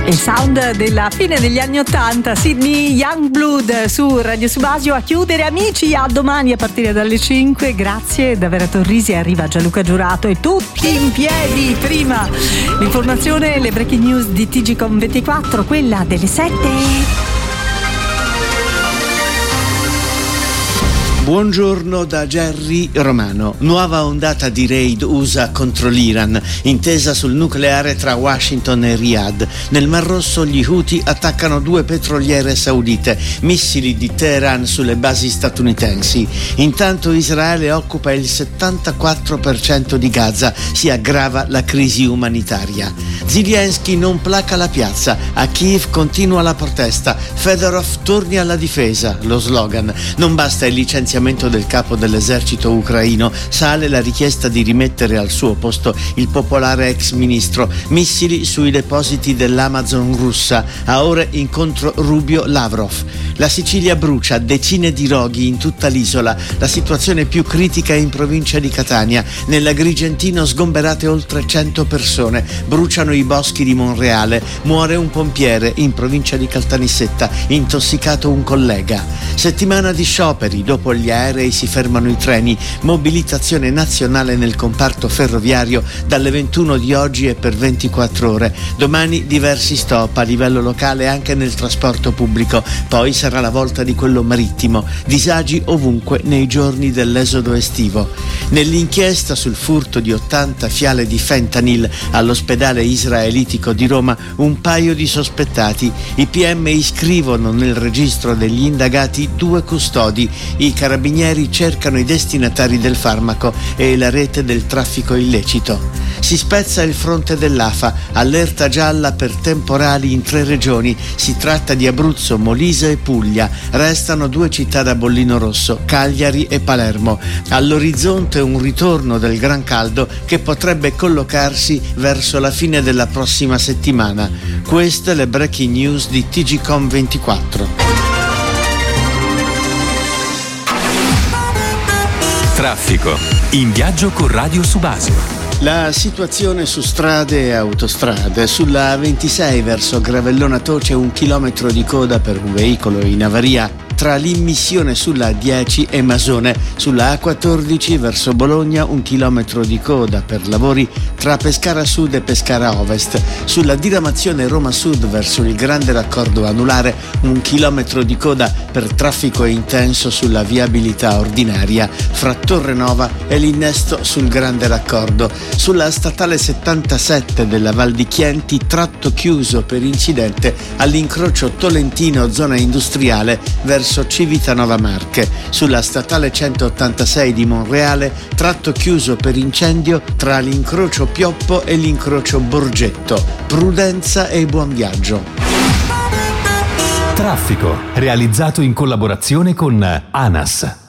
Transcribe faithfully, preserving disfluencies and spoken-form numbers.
Il sound della fine degli anni ottanta, Sydney Youngblood su Radio Subasio. A chiudere, amici, a domani a partire dalle cinque. Grazie da Vera Torrisi, arriva Gianluca Giurato e tutti in piedi. Prima l'informazione, le breaking news di T G Com ventiquattro, quella delle sette. Buongiorno da Gerry Romano. Nuova ondata di raid U S A contro l'Iran, intesa sul nucleare tra Washington e Riyadh. Nel Mar Rosso gli Houthi attaccano due petroliere saudite, missili di Teheran sulle basi statunitensi. Intanto Israele occupa il settantaquattro per cento di Gaza, si aggrava la crisi umanitaria. Zelensky non placa la piazza, a Kiev continua la protesta, Fedorov torni alla difesa, lo slogan. Non basta il licenziamento del capo dell'esercito ucraino, sale la richiesta di rimettere al suo posto il popolare ex ministro. Missili sui depositi dell'Amazon russa, a ore incontro Rubio-Lavrov. La Sicilia brucia, decine di roghi in tutta l'isola, la situazione più critica è in provincia di Catania. Nell'Agrigentino sgomberate oltre cento persone, bruciano i boschi di Monreale, muore un pompiere in provincia di Caltanissetta, intossicato un collega. Settimana di scioperi, dopo gli aerei si fermano i treni, mobilitazione nazionale nel comparto ferroviario dalle ventuno di oggi e per ventiquattro ore. Domani diversi stop a livello locale anche nel trasporto pubblico, poi sarà la volta di quello marittimo, disagi ovunque nei giorni dell'esodo estivo. Nell'inchiesta sul furto di ottanta fiale di fentanyl all'ospedale israelitico di Roma, un paio di sospettati. I P M iscrivono nel registro degli indagati due custodi. I carabinieri cercano i destinatari del farmaco e la rete del traffico illecito. Si spezza il fronte dell'A F A, allerta gialla per temporali in tre regioni. Si tratta di Abruzzo, Molise e Puglia. Restano due città da bollino rosso, Cagliari e Palermo. All'orizzonte un ritorno del gran caldo che potrebbe collocarsi verso la fine della prossima settimana. Queste le breaking news di T G Com ventiquattro. Traffico. In viaggio con Radio Subasio. La situazione su strade e autostrade. Sulla A ventisei verso Gravellona Toce un chilometro di coda per un veicolo in avaria tra l'immissione sulla A dieci e Masone. Sulla A quattordici verso Bologna un chilometro di coda per lavori tra Pescara Sud e Pescara Ovest. Sulla diramazione Roma Sud verso il grande raccordo anulare un chilometro di coda per traffico intenso sulla viabilità ordinaria fra Torrenova e l'innesto sul grande raccordo. Sulla statale settantasette della Val di Chienti tratto chiuso per incidente all'incrocio Tolentino zona industriale verso Civitanova Marche. Sulla statale centottantasei di Monreale tratto chiuso per incendio tra l'incrocio Pioppo e l'incrocio Borgetto. Prudenza e buon viaggio. Traffico realizzato in collaborazione con ANAS.